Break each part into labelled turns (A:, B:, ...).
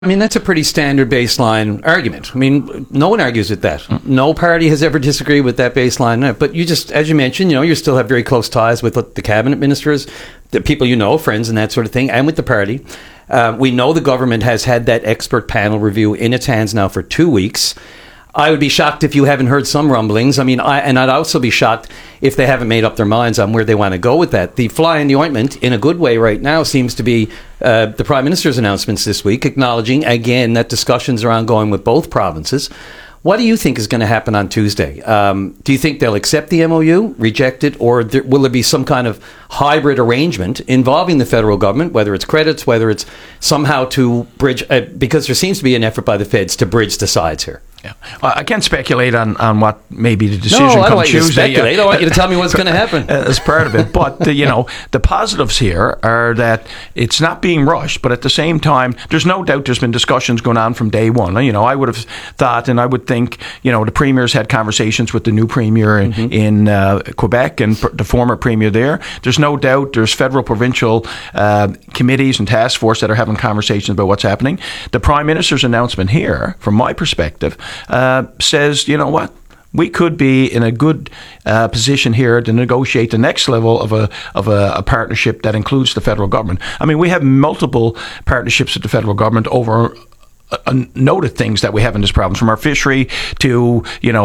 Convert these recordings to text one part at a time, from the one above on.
A: I mean, that's a pretty standard baseline argument. I mean, no one argues with that. No party has ever disagreed with that baseline. But you just, as you mentioned, you still have very close ties with the cabinet ministers, the people friends and that sort of thing, and with the party. We know the government has had that expert panel review in its hands now for 2 weeks. I would be shocked if you haven't heard some rumblings. I mean, I'd also be shocked if they haven't made up their minds on where they want to go with that. The fly in the ointment, in a good way right now, seems to be the Prime Minister's announcements this week, acknowledging, again, that discussions are ongoing with both provinces. What do you think is going to happen on Tuesday? Do you think they'll accept the MOU, reject it, or will there be some kind of hybrid arrangement involving the federal government, whether it's credits, whether it's somehow to bridge, because there seems to be an effort by the feds to bridge the sides here?
B: Yeah. I can't speculate on what may be the decision
A: come Tuesday.
B: No, I don't want you
A: to speculate. I want you to tell me what's going to happen.
B: As part of it. But, the positives here are that it's not being rushed, but at the same time, there's no doubt there's been discussions going on from day one. I would have thought, and I would think, the premiers had conversations with the new premier in Quebec and the former premier there. There's no doubt there's federal, provincial committees and task force that are having conversations about what's happening. The Prime Minister's announcement here, from my perspective, says, what? We could be in a good position here to negotiate the next level of a partnership that includes the federal government. I mean, we have multiple partnerships with the federal government over noted things that we have in this province, from our fishery to,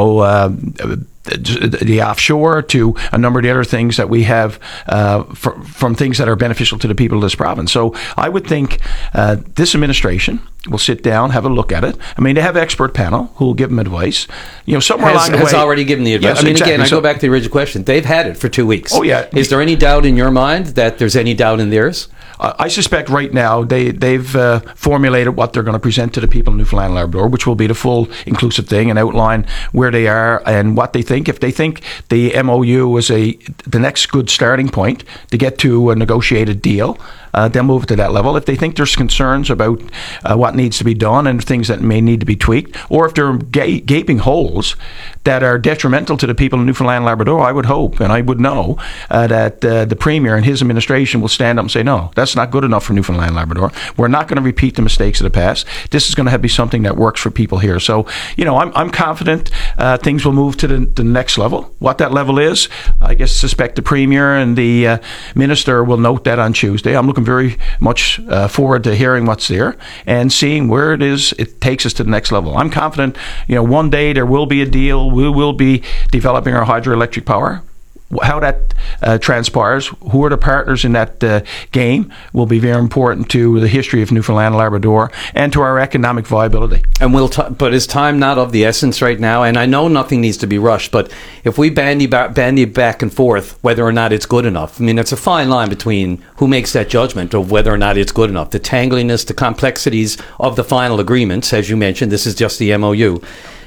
B: the offshore to a number of the other things that we have from things that are beneficial to the people of this province. So I would think this administration will sit down, have a look at it. I mean, they have an expert panel who will give them advice. Somewhere along the way,
A: has already given the advice.
B: Yes,
A: I mean,
B: exactly.
A: Again, I go back to the original question. They've had it for 2 weeks.
B: Oh, yeah.
A: Is there any doubt in your mind that there's any doubt in theirs?
B: I suspect right now they've formulated what they're going to present to the people of Newfoundland and Labrador, which will be the full inclusive thing, and outline where they are and what they think. If they think the MOU is the next good starting point to get to a negotiated deal, they'll move to that level. If they think there's concerns about what needs to be done and things that may need to be tweaked, or if there are gaping holes that are detrimental to the people of Newfoundland and Labrador, I would hope and I would know that the Premier and his administration will stand up and say, no, that's not good enough for Newfoundland and Labrador. We're not going to repeat the mistakes of the past. This is going to be something that works for people here. So, I'm confident things will move to the next level. What that level is, I suspect the Premier and the Minister will note that on Tuesday. I'm looking very much forward to hearing what's there and seeing where it takes us to the next level. I'm confident, one day there will be a deal. We will be developing our hydroelectric power. How that transpires, who are the partners in that game, will be very important to the history of Newfoundland and Labrador and to our economic viability.
A: And but is time not of the essence right now? And I know nothing needs to be rushed, but if we bandy back and forth whether or not it's good enough, I mean, it's a fine line between who makes that judgment of whether or not it's good enough. The tangliness, the complexities of the final agreements, as you mentioned, this is just the MOU.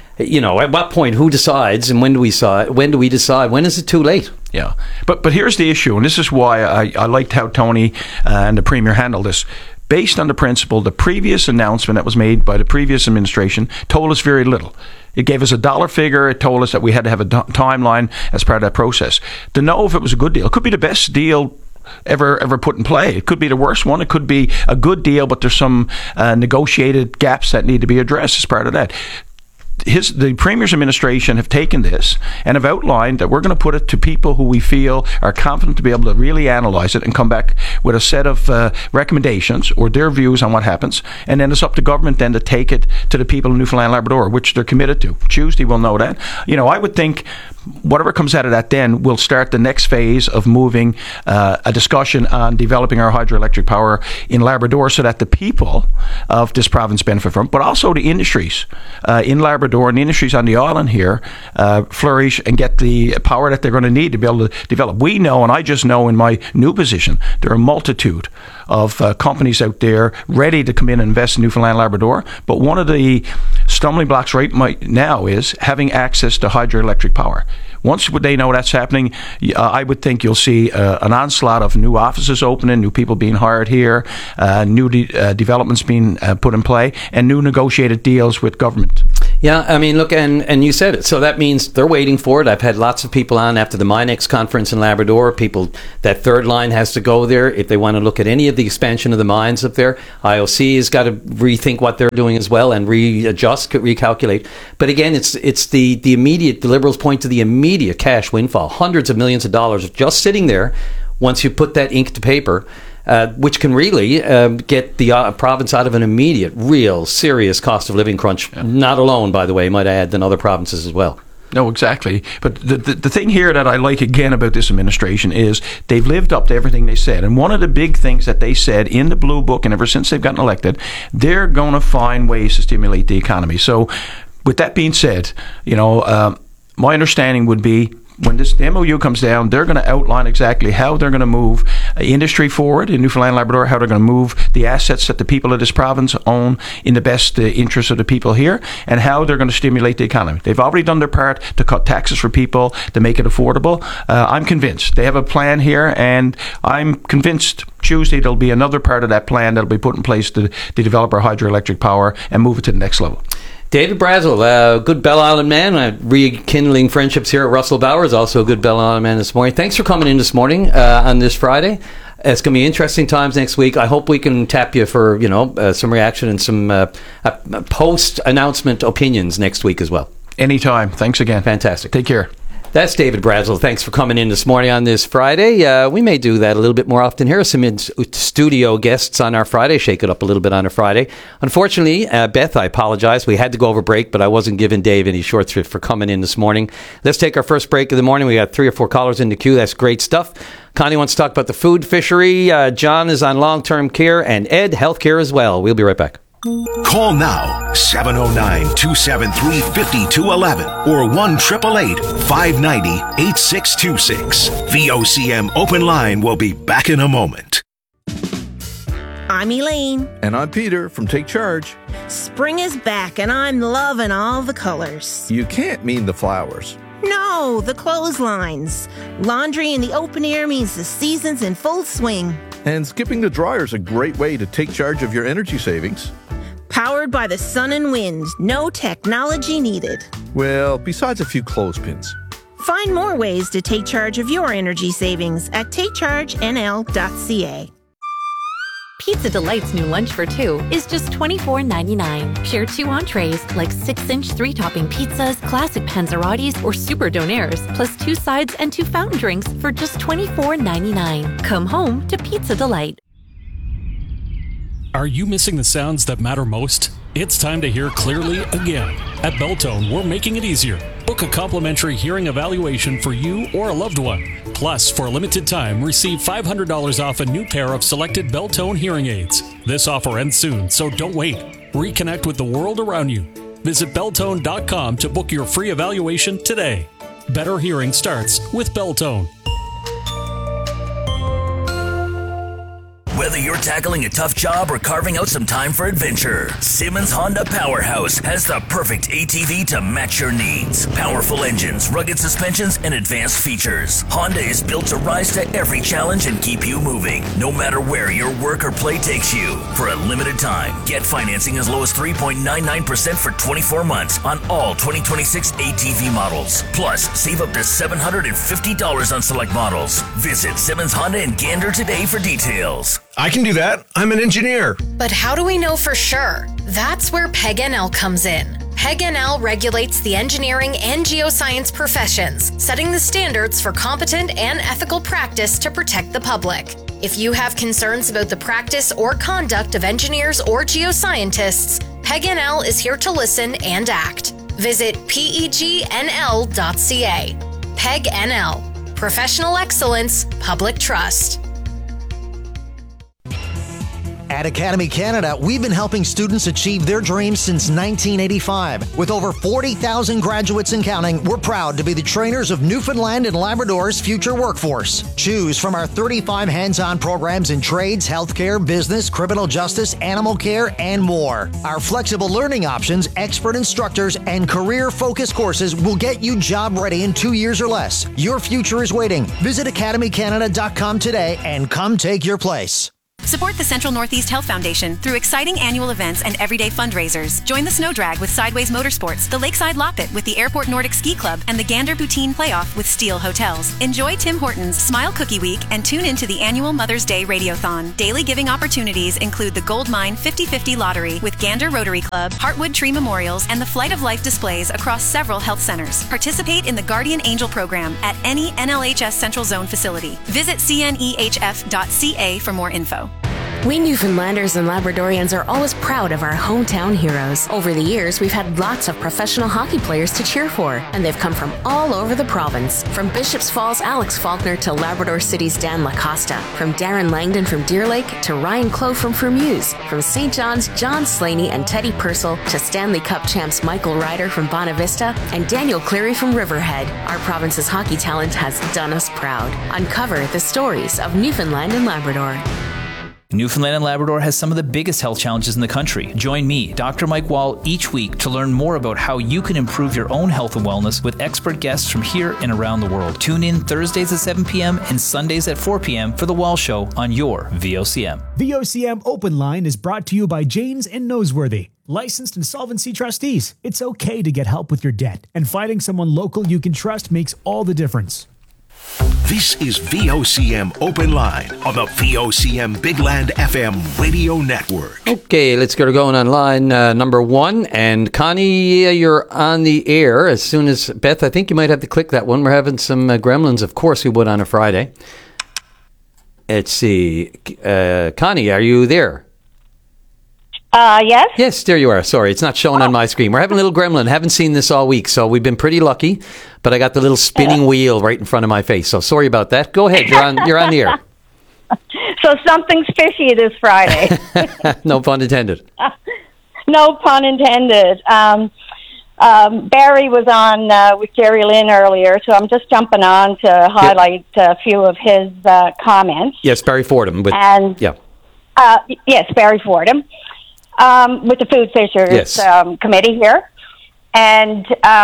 A: At what point, who decides, and when do we decide? When is it too late?
B: Yeah, but here's the issue, and this is why I liked how Tony and the Premier handled this. Based on the principle, the previous announcement that was made by the previous administration told us very little. It gave us a dollar figure. It told us that we had to have a timeline as part of that process. To know if it was a good deal, it could be the best deal ever put in play. It could be the worst one. It could be a good deal, but there's some negotiated gaps that need to be addressed as part of that. The Premier's administration have taken this and have outlined that we're going to put it to people who we feel are confident to be able to really analyse it and come back with a set of recommendations or their views on what happens. And then it's up to government then to take it to the people of Newfoundland and Labrador, which they're committed to. Tuesday we'll know that. I would think whatever comes out of that then will start the next phase of moving a discussion on developing our hydroelectric power in Labrador so that the people of this province benefit from it, but also the industries in Labrador and the industries on the island here flourish and get the power that they're going to need to be able to develop. We know, and I just know in my new position, there are a multitude of companies out there ready to come in and invest in Newfoundland and Labrador, but one of the stumbling blocks right now is having access to hydroelectric power. Once they know that's happening, I would think you'll see an onslaught of new offices opening, new people being hired here, new developments being put in play, and new negotiated deals with government.
A: Yeah, I mean, look, and you said it. So that means they're waiting for it. I've had lots of people on after the MINEX conference in Labrador. People, that third line has to go there if they want to look at any of the expansion of the mines up there. IOC has got to rethink what they're doing as well and readjust, recalculate. But again, it's the immediate, the Liberals point to the immediate cash windfall, hundreds of millions of dollars just sitting there once you put that ink to paper. Which can really get the province out of an immediate, real, serious cost of living crunch. Yeah. Not alone, by the way, might I add, than other provinces as well.
B: No, exactly. But the thing here that I like again about this administration is they've lived up to everything they said. And one of the big things that they said in the Blue Book, and ever since they've gotten elected, they're going to find ways to stimulate the economy. So with that being said, my understanding would be, when the MOU comes down, they're going to outline exactly how they're going to move industry forward in Newfoundland and Labrador, how they're going to move the assets that the people of this province own in the best interest of the people here, and how they're going to stimulate the economy. They've already done their part to cut taxes for people, to make it affordable. I'm convinced. They have a plan here, and I'm convinced Tuesday there'll be another part of that plan that'll be put in place to develop our hydroelectric power and move it to the next level.
A: David Brazel, good Bell Island man, rekindling friendships here at Russell Bowers, also a good Bell Island man this morning. Thanks for coming in this morning on this Friday. It's going to be interesting times next week. I hope we can tap you for some reaction and some post-announcement opinions next week as well. Anytime. Thanks again. Fantastic. Take care. That's David Brazel. Thanks for coming in this morning on this Friday. We may do that a little bit more often here. Some studio guests on our Friday. Shake it up a little bit on a Friday. Unfortunately, Beth, I apologize. We had to go over break, but I wasn't giving Dave any short shrift for coming in this morning. Let's take our first break of the morning. We got 3 or 4 callers in the queue. That's great stuff. Connie wants to talk about the food fishery. John is on long-term care, and Ed, healthcare as well. We'll be right back.
C: Call now, 709-273-5211 or 1-888-590-8626. VOCM Open Line will be back in a moment.
D: I'm Elaine.
E: And I'm Peter from Take Charge.
D: Spring is back and I'm loving all the colors.
E: You can't mean the flowers.
D: No, the clotheslines. Laundry in the open air means the season's in full swing.
E: And skipping the dryer is a great way to take charge of your energy savings.
D: Powered by the sun and wind. No technology needed.
E: Well, besides a few clothespins.
D: Find more ways to take charge of your energy savings at takechargenl.ca.
F: Pizza Delight's new lunch for 2 is just $24.99. Share 2 entrees like 6-inch 3-topping pizzas, classic panzerottis, or super donaires, plus 2 sides and 2 fountain drinks for just $24.99. Come home to Pizza Delight.
G: Are you missing the sounds that matter most? It's time to hear clearly again. At Belltone, we're making it easier. Book a complimentary hearing evaluation for you or a loved one. Plus, for a limited time, receive $500 off a new pair of selected Belltone hearing aids. This offer ends soon, so don't wait. Reconnect with the world around you. Visit Belltone.com to book your free evaluation today. Better hearing starts with Belltone.
H: Whether you're tackling a tough job or carving out some time for adventure, Simmons Honda Powerhouse has the perfect ATV to match your needs. Powerful engines, rugged suspensions, and advanced features. Honda is built to rise to every challenge and keep you moving, no matter where your work or play takes you. For a limited time, get financing as low as 3.99% for 24 months on all 2026 ATV models. Plus, save up to $750 on select models. Visit Simmons Honda in Gander today for details.
I: I can do that. I'm an engineer.
J: But how do we know for sure? That's where PEG-NL comes in. PEG-NL regulates the engineering and geoscience professions, setting the standards for competent and ethical practice to protect the public. If you have concerns about the practice or conduct of engineers or geoscientists, PEG-NL is here to listen and act. Visit PEGNL.ca. PEG-NL. Professional excellence, public trust.
K: At Academy Canada, we've been helping students achieve their dreams since 1985. With over 40,000 graduates and counting, we're proud to be the trainers of Newfoundland and Labrador's future workforce. Choose from our 35 hands-on programs in trades, healthcare, business, criminal justice, animal care, and more. Our flexible learning options, expert instructors, and career-focused courses will get you job-ready in 2 years or less. Your future is waiting. Visit academycanada.com today and come take your place.
L: Support the Central Northeast Health Foundation through exciting annual events and everyday fundraisers. Join the Snow Drag with Sideways Motorsports, the Lakeside Loppet with the Airport Nordic Ski Club, and the Gander Poutine Playoff with Steel Hotels. Enjoy Tim Hortons Smile Cookie Week and tune into the annual Mother's Day Radiothon. Daily giving opportunities include the Gold Mine 50/50 Lottery with Gander Rotary Club, Heartwood Tree Memorials, and the Flight of Life displays across several health centers. Participate in the Guardian Angel program at any NLHS Central Zone facility. Visit cnehf.ca for more info.
M: We Newfoundlanders and Labradorians are always proud of our hometown heroes. Over the years, we've had lots of professional hockey players to cheer for, and they've come from all over the province. From Bishops Falls' Alex Faulkner to Labrador City's Dan Lacosta, from Darren Langdon from Deer Lake to Ryan Clough from Fermuse, from St. John's John Slaney and Teddy Purcell to Stanley Cup champs Michael Ryder from Bonavista and Daniel Cleary from Riverhead. Our province's hockey talent has done us proud. Uncover the stories of Newfoundland and Labrador.
N: Newfoundland and Labrador has some of the biggest health challenges in the country. Join me, Dr. Mike Wall, each week to learn more about how you can improve your own health and wellness with expert guests from here and around the world. Tune in Thursdays at 7 p.m. and Sundays at 4 p.m. for The Wall Show on your VOCM.
O: VOCM Open Line is brought to you by Janes and Noseworthy. Licensed insolvency trustees. It's okay to get help with your debt, and finding someone local you can trust makes all the difference.
C: This is VOCM Open Line on the VOCM Big Land FM radio network.
A: Okay, let's get her going on line number one. And Connie, you're on the air as soon as Beth. I think you might have to click that one. We're having some gremlins, of course we would on a Friday. Let's see. Connie, are you there?
P: Yes.
A: Yes, there you are. Sorry, it's not showing on my screen. We're having a little gremlin. Haven't seen this all week, so we've been pretty lucky. But I got the little spinning wheel right in front of my face. So sorry about that. Go ahead. You're on the air.
P: So something's fishy this Friday.
A: No pun intended.
P: No pun intended. Barry was on with Jerry Lynn earlier, so I'm just jumping on to highlight a few of his comments.
A: Yes, Barry Fordham.
P: Yes, Barry Fordham. With the Food Fishers Committee here. And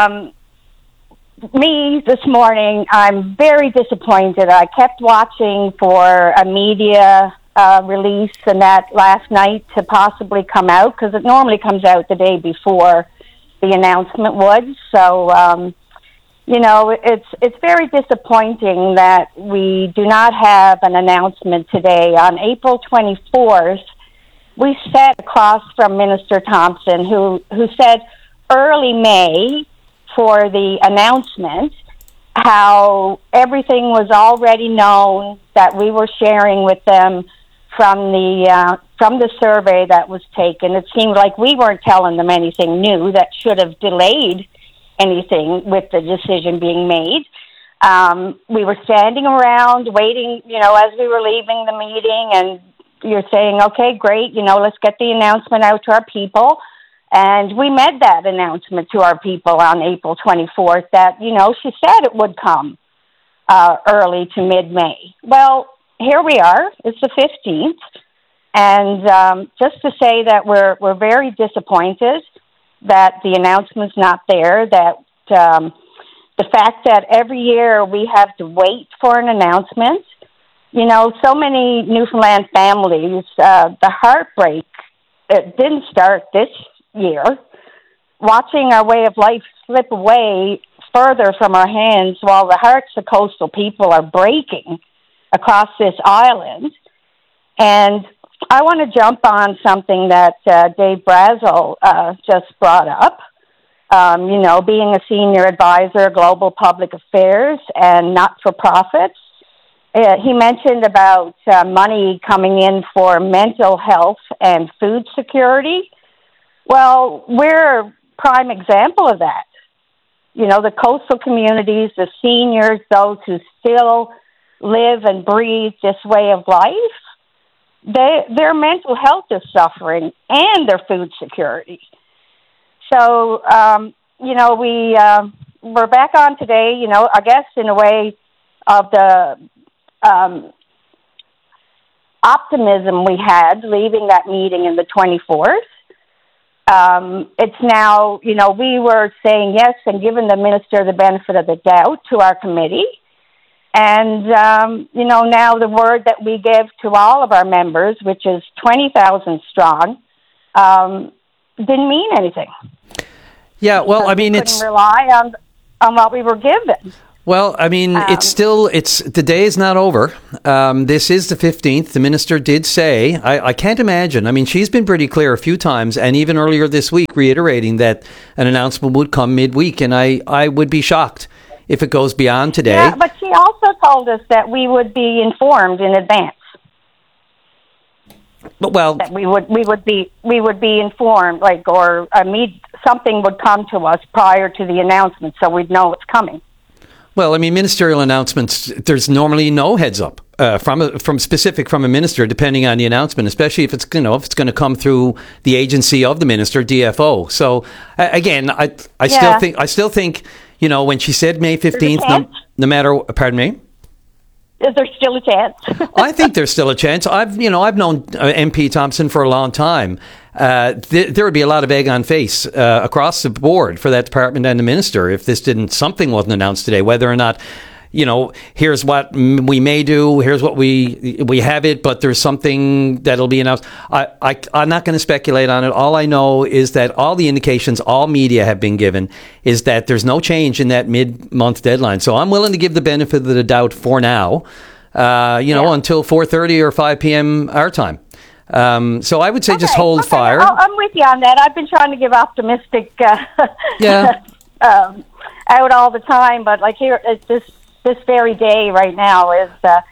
P: me this morning, I'm very disappointed. I kept watching for a media release and that last night to possibly come out, because it normally comes out the day before the announcement would. So, it's very disappointing that we do not have an announcement today. On April 24th, we sat across from Minister Thompson, who said early May for the announcement, how everything was already known, that we were sharing with them from the survey that was taken. It seemed like we weren't telling them anything new that should have delayed anything with the decision being made. We were standing around waiting, as we were leaving the meeting, and you're saying, okay, great, let's get the announcement out to our people. And we made that announcement to our people on April 24th that, she said it would come early to mid-May. Well, here we are. It's the 15th. And just to say that we're very disappointed that the announcement's not there, that the fact that every year we have to wait for an announcement. So many Newfoundland families, the heartbreak, it didn't start this year. Watching our way of life slip away further from our hands while the hearts of coastal people are breaking across this island. And I want to jump on something that Dave Brazel just brought up. Being a senior advisor, global public affairs, and not-for-profits. He mentioned about money coming in for mental health and food security. Well, we're a prime example of that. The coastal communities, the seniors, those who still live and breathe this way of life, their mental health is suffering and their food security. So, we're back on today, I guess in a way of the optimism we had leaving that meeting in the 24th. It's now, we were saying yes and giving the minister the benefit of the doubt to our committee. And, now the word that we give to all of our members, which is 20,000 strong, didn't mean anything.
A: Yeah, well, I mean,
P: we couldn't rely on what we were given.
A: Well, I mean, the day is not over. This is the 15th. The minister did say, I can't imagine. I mean, she's been pretty clear a few times, and even earlier this week, reiterating that an announcement would come midweek, and I would be shocked if it goes beyond today.
P: Yeah, but she also told us that we would be informed in advance.
A: But, well,
P: that we would be informed, something would come to us prior to the announcement, so we'd know it's coming.
A: Well, I mean, ministerial announcements, there's normally no heads up from a minister, depending on the announcement, especially if it's going to come through the agency of the minister, DFO. So again, I still think, when she said May 15th, no matter, pardon me?
P: Is there still a chance?
A: I think there's still a chance. I've known MP Thompson for a long time. There would be a lot of egg on face across the board for that department and the minister if something wasn't announced today, whether or not, here's what we may do, here's what we have it, but there's something that'll be announced. I'm not going to speculate on it. All I know is that all the indications all media have been given is that there's no change in that mid-month deadline. So I'm willing to give the benefit of the doubt for now, until 4:30 or 5 p.m. our time. So I would say just hold fire.
P: I'm with you on that. I've been trying to give optimistic out all the time, but here, this very day right now is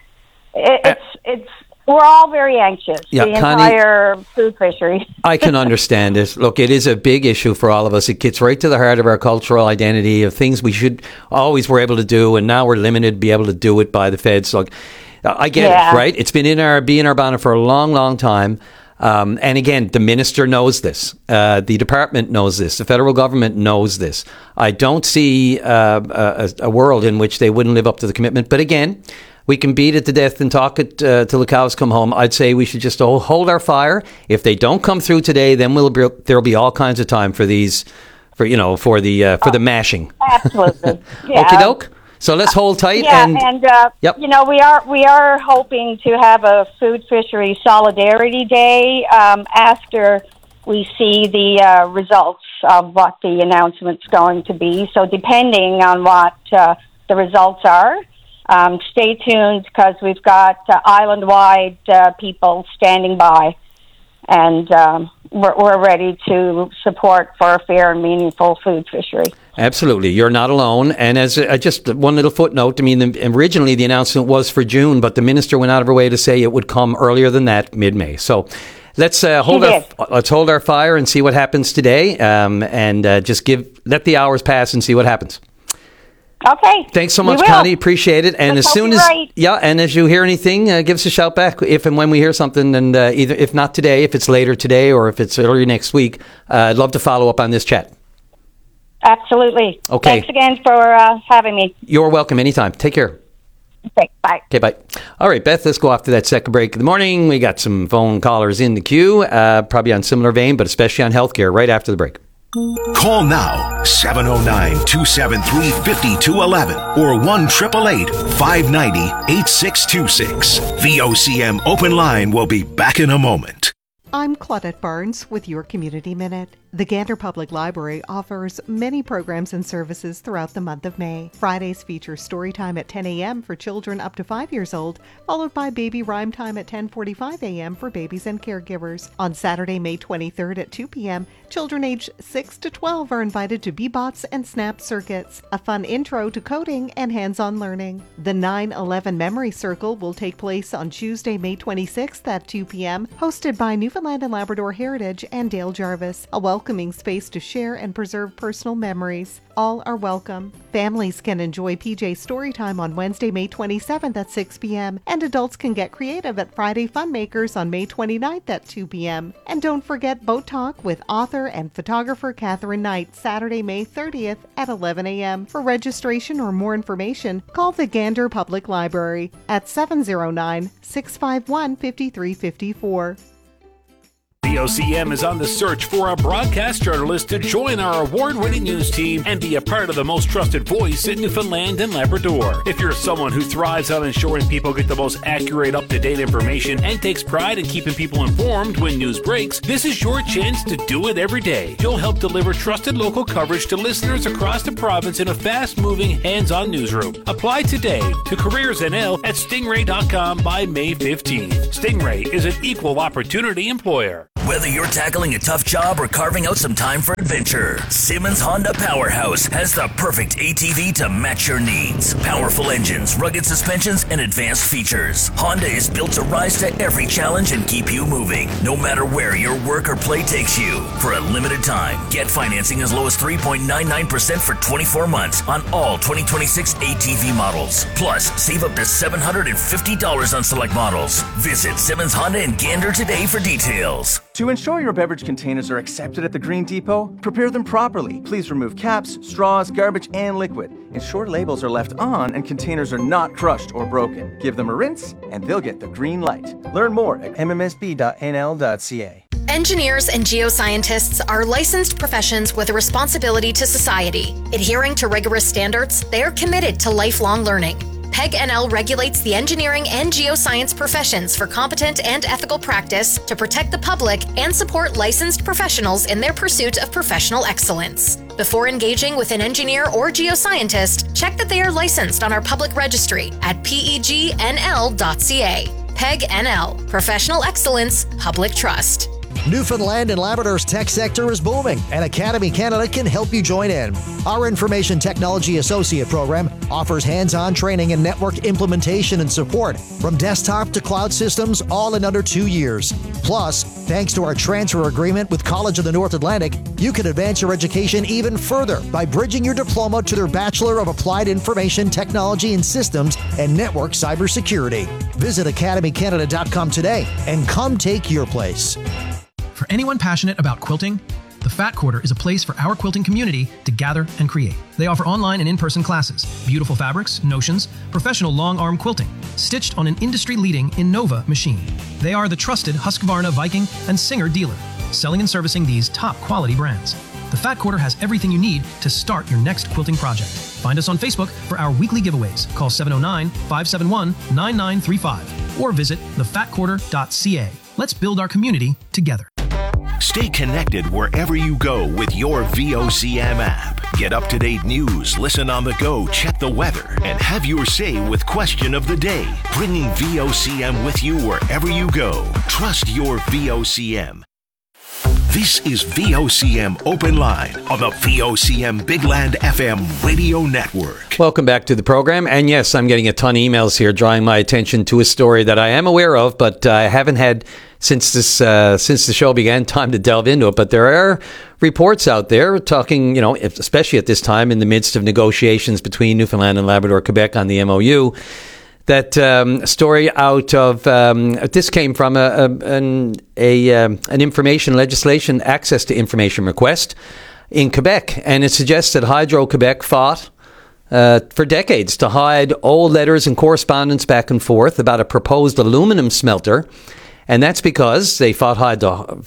P: we're all very anxious.
A: Yeah,
P: the entire food fishery.
A: I can understand it. Look, it is a big issue for all of us. It gets right to the heart of our cultural identity, of things we should always were able to do, and now we're limited to be able to do it by the feds. Look, I get it, right? It's been in our bonnet for a long, long time. And again, the minister knows this. The department knows this. The federal government knows this. I don't see a world in which they wouldn't live up to the commitment. But again, we can beat it to death and talk it till the cows come home. I'd say we should just hold our fire. If they don't come through today, then there'll be all kinds of time for the mashing.
P: Absolutely. Yeah.
A: Okie doke. So let's hold tight.
P: Yep. We are hoping to have a food fishery solidarity day after we see the results of what the announcement's going to be. So depending on what the results are, stay tuned, because we've got island-wide people standing by, and we're ready to support for a fair and meaningful food fishery.
A: Absolutely. You're not alone. And as just one little footnote, I mean, originally the announcement was for June, but the minister went out of her way to say it would come earlier than that, mid-May. So let's hold our fire and see what happens today, and just let the hours pass and see what happens.
P: Okay.
A: Thanks so much, Connie. Appreciate it. And as soon as and as you hear anything, give us a shout back if and when we hear something. And either if not today, if it's later today, or if it's early next week, I'd love to follow up on this chat.
P: Absolutely.
A: Okay.
P: Thanks again for having me.
A: You're welcome. Anytime. Take care.
P: Okay, bye.
A: Okay, bye. All right, Beth, let's go off to that second break of the morning. We got some phone callers in the queue, probably on similar vein, but especially on healthcare, right after the break.
C: Call now, 709-273-5211 or 1-888-590-8626. VOCM Open Line will be back in a moment.
Q: I'm Claudette Barnes with your Community Minute. The Gander Public Library offers many programs and services throughout the month of May. Fridays feature story time at 10 a.m. for children up to 5 years old, followed by baby rhyme time at 10:45 a.m. for babies and caregivers. On Saturday, May 23rd at 2 p.m., children aged 6 to 12 are invited to Bebots and Snap Circuits, a fun intro to coding and hands-on learning. The 9/11 Memory Circle will take place on Tuesday, May 26th at 2 p.m., hosted by Newfoundland and Labrador Heritage and Dale Jarvis, a welcoming space to share and preserve personal memories. All are welcome. Families can enjoy PJ Storytime on Wednesday, May 27th at 6 p.m. and adults can get creative at Friday Funmakers on May 29th at 2 p.m. And don't forget Boat Talk with author and photographer Catherine Knight, Saturday, May 30th at 11 a.m. For registration or more information, call the Gander Public Library at 709-651-5354.
R: VOCM is on the search for a broadcast journalist to join our award-winning news team and be a part of the most trusted voice in Newfoundland and Labrador. If you're someone who thrives on ensuring people get the most accurate, up-to-date information and takes pride in keeping people informed when news breaks, this is your chance to do it every day. You'll help deliver trusted local coverage to listeners across the province in a fast-moving, hands-on newsroom. Apply today to CareersNL at stingray.com by May 15th. Stingray is an equal opportunity employer.
H: Whether you're tackling a tough job or carving out some time for adventure, Simmons Honda Powerhouse has the perfect ATV to match your needs. Powerful engines, rugged suspensions, and advanced features. Honda is built to rise to every challenge and keep you moving, no matter where your work or play takes you. For a limited time, get financing as low as 3.99% for 24 months on all 2026 ATV models. Plus, save up to $750 on select models. Visit Simmons Honda in Gander today for details.
S: To ensure your beverage containers are accepted at the Green Depot, prepare them properly. Please remove caps, straws, garbage, and liquid. Ensure labels are left on and containers are not crushed or broken. Give them a rinse, and they'll get the green light. Learn more at mmsb.nl.ca.
J: Engineers and geoscientists are licensed professions with a responsibility to society. Adhering to rigorous standards, they are committed to lifelong learning. PEG-NL regulates the engineering and geoscience professions for competent and ethical practice to protect the public and support licensed professionals in their pursuit of professional excellence. Before engaging with an engineer or geoscientist, check that they are licensed on our public registry at pegnl.ca. PEG-NL, Professional Excellence, Public Trust.
K: Newfoundland and Labrador's tech sector is booming, and Academy Canada can help you join in. Our Information Technology Associate program offers hands-on training in network implementation and support, from desktop to cloud systems, all in under 2 years. Plus, thanks to our transfer agreement with College of the North Atlantic, you can advance your education even further by bridging your diploma to their Bachelor of Applied Information Technology and Systems and Network Cybersecurity. Visit academycanada.com today and come take your place.
T: For anyone passionate about quilting, the Fat Quarter is a place for our quilting community to gather and create. They offer online and in-person classes, beautiful fabrics, notions, professional long-arm quilting, stitched on an industry-leading Innova machine. They are the trusted Husqvarna, Viking, and Singer dealer, selling and servicing these top-quality brands. The Fat Quarter has everything you need to start your next quilting project. Find us on Facebook for our weekly giveaways. Call 709-571-9935 or visit thefatquarter.ca. Let's build our community together.
C: Stay connected wherever you go with your VOCM app. Get up-to-date news, listen on the go, check the weather, and have your say with Question of the Day. Bringing VOCM with you wherever you go. Trust your VOCM. This is VOCM Open Line on the VOCM Bigland FM radio network.
A: Welcome back to the program. And yes, I'm getting a ton of emails here drawing my attention to a story that I am aware of, but I haven't had since the show began time to delve into it. But there are reports out there talking, especially at this time in the midst of negotiations between Newfoundland and Labrador, Quebec on the MOU, that story out of this came from an information legislation access to information request in Quebec, and it suggests that Hydro-Quebec fought for decades to hide old letters and correspondence back and forth about a proposed aluminum smelter, and that's because they fought hard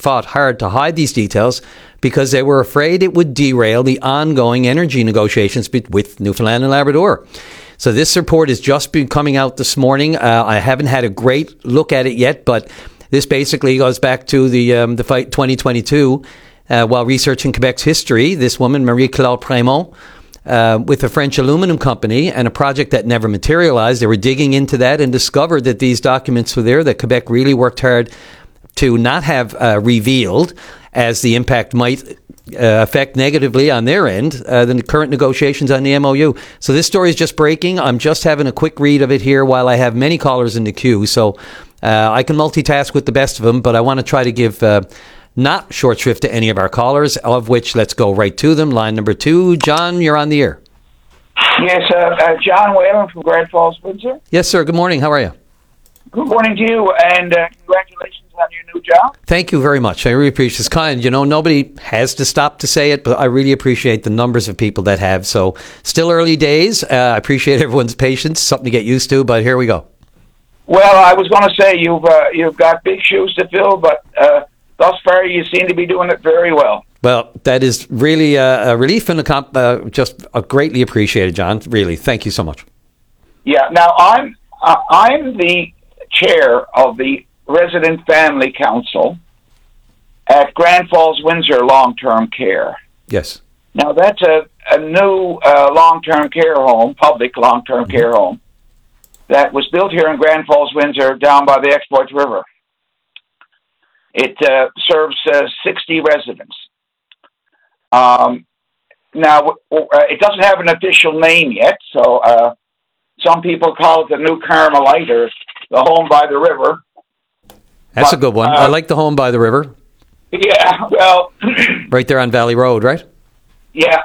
A: to hide these details because they were afraid it would derail the ongoing energy negotiations with Newfoundland and Labrador. So this report has just been coming out this morning. I haven't had a great look at it yet, but this basically goes back to the fight 2022. While researching Quebec's history, this woman, Marie-Claude Prémont, with a French aluminum company and a project that never materialized, they were digging into that and discovered that these documents were there, that Quebec really worked hard to not have revealed, as the impact might affect negatively on their end the current negotiations on the MOU. So this story is just breaking. I'm just having a quick read of it here while I have many callers in the queue. So I can multitask with the best of them, but I want to try to give not short shrift to any of our callers, of which let's go right to them. Line number 2. John, you're on the air.
U: Yes, John Whalen from Grand Falls, Windsor.
A: Yes, sir. Good morning. How are you?
U: Good morning to you, and congratulations on your new job.
A: Thank you very much. I really appreciate it. It's kind. Nobody has to stop to say it, but I really appreciate the numbers of people that have. So still early days. I appreciate everyone's patience. Something to get used to, but here we go.
U: Well, I was going to say you've got big shoes to fill, but thus far you seem to be doing it very well.
A: Well, that is really a relief and just greatly appreciated, John. Really, thank you so much.
U: Yeah. Now I'm the chair of the Resident Family Council at Grand Falls Windsor Long-Term Care.
A: Yes.
U: Now that's a new long-term care home, public long-term care home, that was built here in Grand Falls Windsor down by the Exploits River. It serves 60 residents. Now, it doesn't have an official name yet, so some people call it the New Carmelite or the Home by the River.
A: That's a good one. I like the Home by the River.
U: Yeah, well...
A: right there on Valley Road, right?
U: Yeah,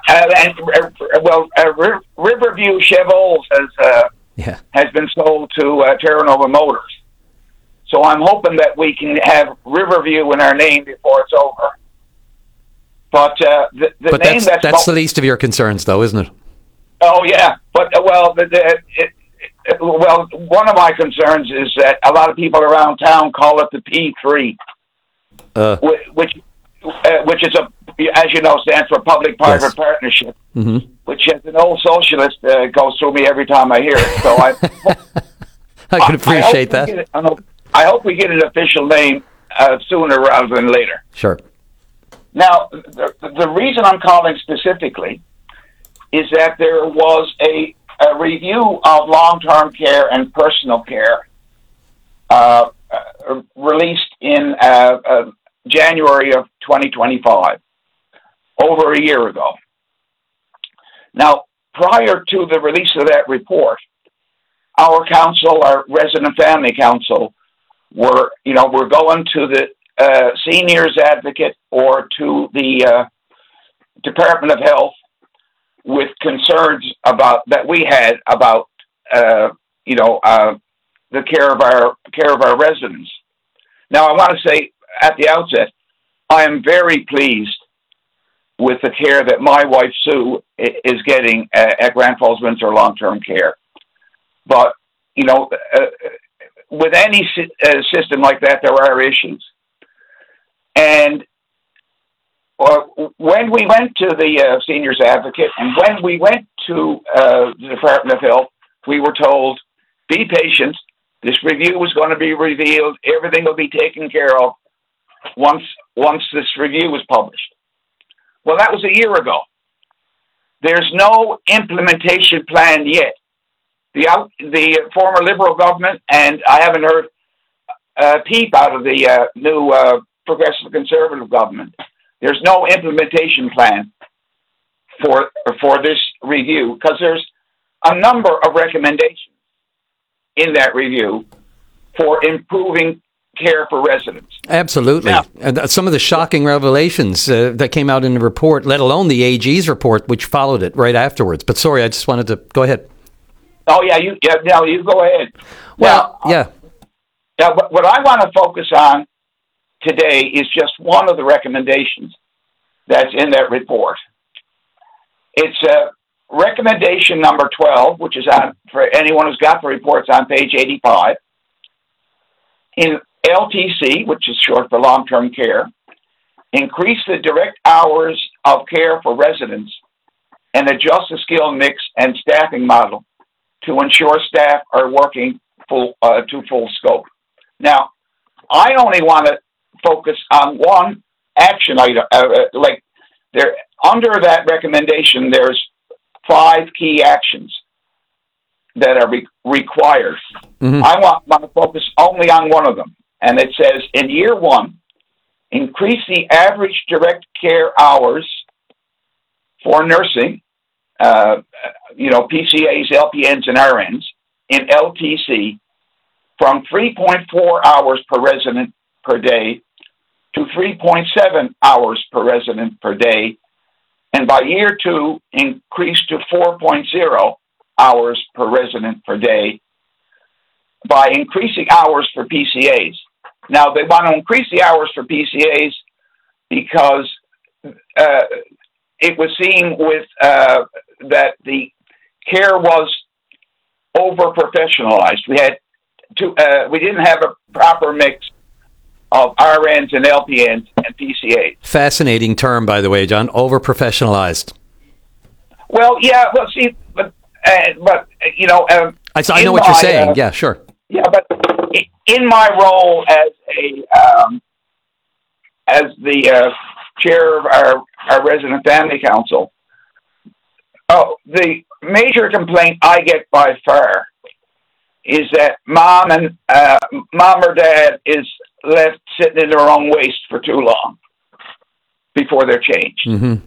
U: Riverview Chevrolet has been sold to Terra Nova Motors. So I'm hoping that we can have Riverview in our name before it's over. But the name
A: that's the least of your concerns, though, isn't it?
U: Oh yeah, but well, one of my concerns is that a lot of people around town call it the P3, which is as you know, stands for Public-Private Partnership, which as an old socialist goes through me every time I hear it. So
A: I can appreciate that.
U: I hope we get an official name sooner rather than later.
A: Sure.
U: Now, the reason I'm calling specifically is that there was a review of long-term care and personal care released in January of 2025, over a year ago. Now, prior to the release of that report, our council, our Resident Family Council, we're going to the Seniors Advocate or to the Department of Health with concerns that we had about the care of our residents. Now, I want to say at the outset, I am very pleased with the care that my wife Sue is getting at Grand Falls Windsor Long-Term Care. But with any system like that, there are issues. And when we went to the Seniors Advocate and when we went to the Department of Health, we were told, be patient. This review was going to be revealed. Everything will be taken care of once this review was published. Well, that was a year ago. There's no implementation plan yet. The former Liberal government, and I haven't heard a peep out of the new Progressive Conservative government. There's no implementation plan for this review because there's a number of recommendations in that review for improving care for residents.
A: Absolutely. Now, some of the shocking revelations that came out in the report, let alone the AG's report, which followed it right afterwards. But sorry, I just wanted to go ahead.
U: Oh yeah, you go ahead.
A: Well,
U: Now, what I want to focus on today is just one of the recommendations that's in that report. It's recommendation number 12, which is on for anyone who's got the reports on page 85. In LTC, which is short for long-term care, increase the direct hours of care for residents and adjust the skill mix and staffing model to ensure staff are working to full scope. Now, I only want to focus on one action item. Under that recommendation, there's 5 key actions that are required. Mm-hmm. I want to focus only on one of them. And it says, in year 1, increase the average direct care hours for nursing, PCAs, LPNs, and RNs in LTC from 3.4 hours per resident per day to 3.7 hours per resident per day. And by year 2, increase to 4.0 hours per resident per day by increasing hours for PCAs. Now, they want to increase the hours for PCAs because it was seen with that the care was over-professionalized. We didn't have a proper mix of RNs and LPNs and PCAs.
A: Fascinating term, by the way, John. Over-professionalized.
U: Well, yeah. Well, see, but you know,
A: I know what you're saying. Yeah, sure.
U: Yeah, but in my role as the chair of our resident family council, the major complaint I get by far is that mom or dad is left sitting in their own waste for too long before they're changed.
A: Mm-hmm.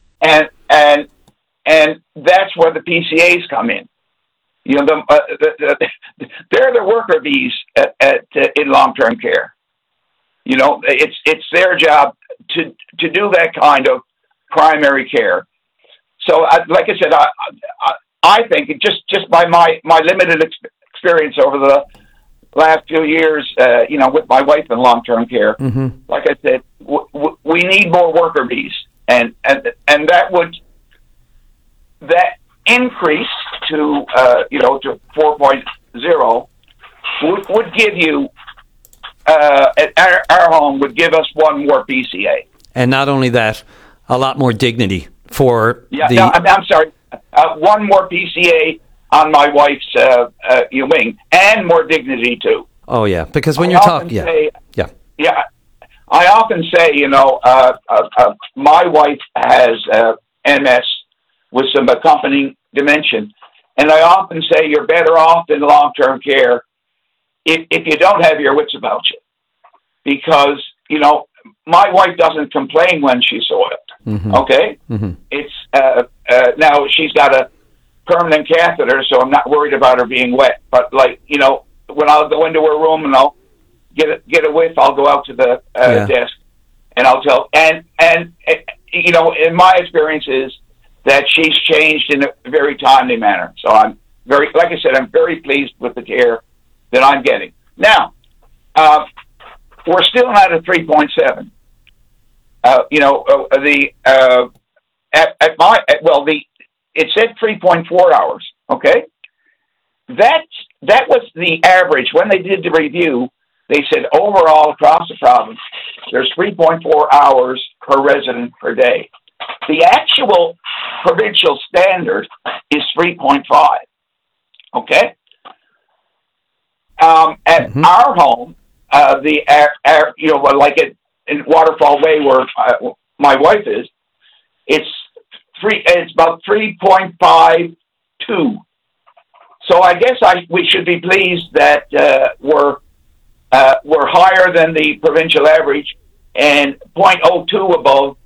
U: And that's where the PCAs come in. You know, they're the worker bees in long-term care. You know, it's their job to do that kind of primary care. So, like I said, I think it just by my limited experience over the last few years, you know, with my wife in long-term care,
A: mm-hmm.
U: like I said, we need more worker bees, and that increase to to 4.0 would give you at our home would give us one more PCA,
A: and not only that, a lot more dignity for
U: I'm sorry, one more PCA on my wife's wing, and more dignity too.
A: Oh yeah, because when you're talking,
U: yeah. I often say, you know, my wife has MS with some accompanying dementia, and I often say you're better off in long-term care if you don't have your wits about you, because you know my wife doesn't complain when she's soiled.
A: Mm-hmm.
U: Okay,
A: mm-hmm.
U: It's now she's got a permanent catheter, so I'm not worried about her being wet. But like, you know, when I'll go into her room and I'll get a whiff, I'll go out to the desk and I'll tell. And you know, in my experience is that she's changed in a very timely manner. So I'm very, like I said, I'm very pleased with the care that I'm getting. Now, we're still not at 3.7. It said 3.4 hours. Okay, that was the average when they did the review. They said overall across the province, there's 3.4 hours per resident per day. The actual provincial standard is 3.5. Okay, at our home, like in Waterfall Way where my wife is, it's about 3.52. So I guess we should be pleased that we're higher than the provincial average and 0.02 above